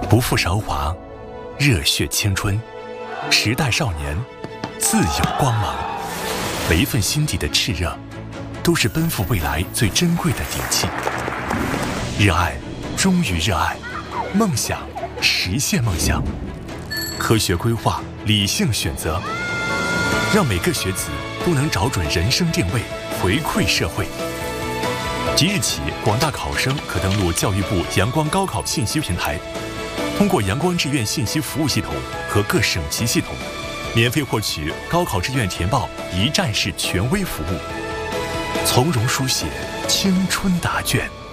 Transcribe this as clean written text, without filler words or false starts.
不负韶华，热血青春，时代少年，自有光芒。每一份心底的炽热，都是奔赴未来最珍贵的底气。热爱，忠于热爱，梦想，实现梦想。科学规划，理性选择，让每个学子都能找准人生定位，回馈社会。即日起，广大考生可登录教育部阳光高考信息平台，通过阳光志愿信息服务系统和各省级系统，免费获取高考志愿填报一站式权威服务，从容书写青春答卷。